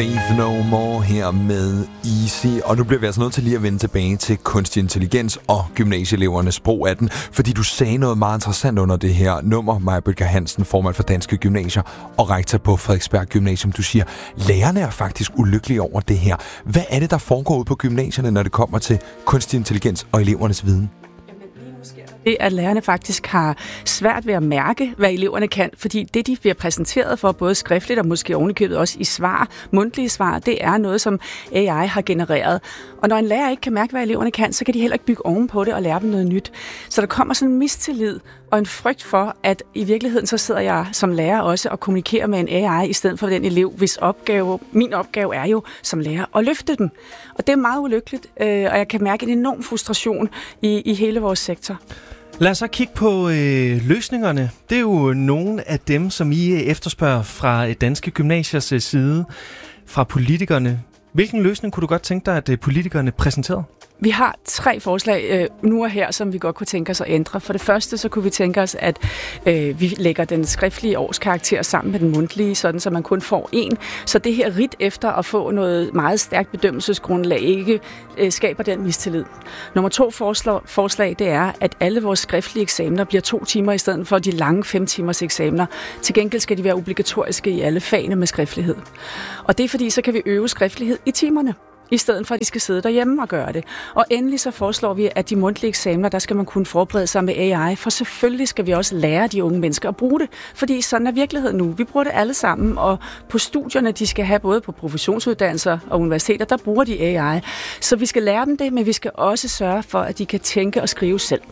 Faith No More her med Easy. Og nu bliver vi altså nødt til lige at vende tilbage til kunstig intelligens og gymnasieelevernes brug af den, fordi du sagde noget meget interessant under det her nummer, Maja Bødker Hansen, formand for Danske Gymnasier og rektor på Frederiksberg Gymnasium. Du siger, lærerne er faktisk ulykkelige over det her. Hvad er det, der foregår ude på gymnasierne, når det kommer til kunstig intelligens og elevernes viden? Det, at lærerne faktisk har svært ved at mærke, hvad eleverne kan, fordi det, de bliver præsenteret for, både skriftligt og måske ovenikøbet også i svar, mundtlige svar, det er noget, som AI har genereret. Og når en lærer ikke kan mærke, hvad eleverne kan, så kan de heller ikke bygge oven på det og lære dem noget nyt. Så der kommer sådan en mistillid og en frygt for, at i virkeligheden så sidder jeg som lærer også og kommunikerer med en AI i stedet for den elev, hvis min opgave er jo som lærer at løfte dem. Og det er meget ulykkeligt, og jeg kan mærke en enorm frustration i hele vores sektor. Lad os så kigge på løsningerne. Det er jo nogle af dem, som I efterspørger fra Danske Gymnasiers side, fra politikerne. Hvilken løsning kunne du godt tænke dig, at politikerne præsenterede? Vi har 3 forslag nu og her, som vi godt kunne tænke os at ændre. For det første, så kunne vi tænke os, at vi lægger den skriftlige årskarakter sammen med den mundtlige, sådan så man kun får 1. Så det her ridt efter at få noget meget stærkt bedømmelsesgrundlag ikke skaber den mistillid. Nummer 2 forslag, det er, at alle vores skriftlige eksamener bliver 2 timer i stedet for de lange 5 timers eksamener. Til gengæld skal de være obligatoriske i alle fagene med skriftlighed. Og det er fordi, så kan vi øve skriftlighed i timerne, i stedet for at de skal sidde derhjemme og gøre det. Og endelig så foreslår vi, at de mundtlige eksamener, der skal man kunne forberede sig med AI, for selvfølgelig skal vi også lære de unge mennesker at bruge det, fordi sådan er virkeligheden nu. Vi bruger det alle sammen, og på studierne, de skal have både på professionsuddannelser og universiteter, der bruger de AI. Så vi skal lære dem det, men vi skal også sørge for, at de kan tænke og skrive selv.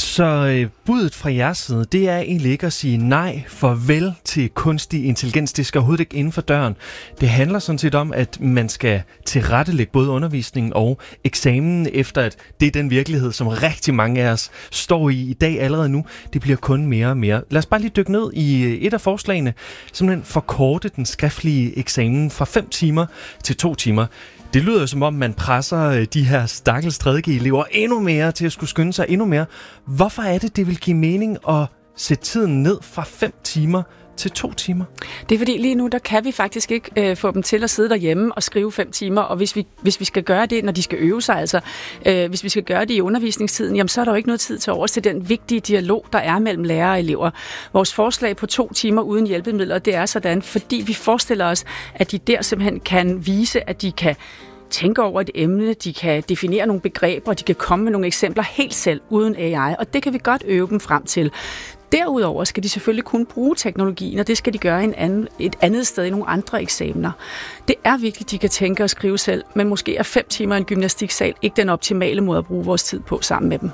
Så budet fra jeres side, det er egentlig ikke at sige nej, farvel til kunstig intelligens. Det skal overhovedet ikke inden for døren. Det handler sådan set om, at man skal tilrettelægge både undervisningen og eksamen efter, at det er den virkelighed, som rigtig mange af os står i dag allerede nu. Det bliver kun mere og mere. Lad os bare lige dykke ned i et af forslagene. Simpelthen forkorte den skriftlige eksamen fra 5 timer til 2 timer. Det lyder jo som om, man presser de her stakkels 3.G-elever endnu mere til at skulle skynde sig endnu mere. Hvorfor er det vil give mening at sætte tiden ned fra 5 timer til 2 timer? Det er fordi lige nu, der kan vi faktisk ikke få dem til at sidde derhjemme og skrive 5 timer, og hvis vi skal gøre det, når de skal øve sig, altså hvis vi skal gøre det i undervisningstiden, jamen så er der jo ikke noget tid til overs til den vigtige dialog, der er mellem lærere og elever. Vores forslag på 2 timer uden hjælpemidler, det er sådan, fordi vi forestiller os, at de der simpelthen kan vise, at de kan tænke over et emne, de kan definere nogle begreber, de kan komme med nogle eksempler helt selv uden AI, og det kan vi godt øve dem frem til. Derudover skal de selvfølgelig kunne bruge teknologien, og det skal de gøre et andet sted i nogle andre eksamener. Det er vigtigt, at de kan tænke og skrive selv, men måske er 5 timer i en gymnastiksal ikke den optimale måde at bruge vores tid på sammen med dem.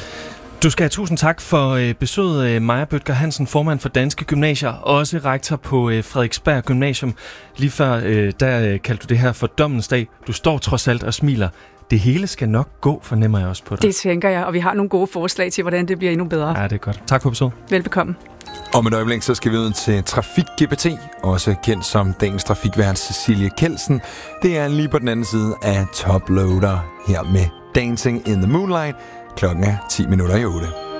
Du skal have tusind tak for besøget, Maja Bødker Hansen, formand for Danske Gymnasier, også rektor på Frederiksberg Gymnasium. Lige før, der kaldte du det her for dommens dag. Du står trods alt og smiler. Det hele skal nok gå, fornemmer jeg også på dig. Det tænker jeg, og vi har nogle gode forslag til, hvordan det bliver endnu bedre. Ja, det er godt. Tak for besøget. Velbekomme. Om et øjeblik, så skal vi ud til Trafik-GPT, også kendt som dagens trafikvært Cecilie Kelsen. Det er lige på den anden side af Toploader her med Dancing in the Moonlight. Klokken er 8:10.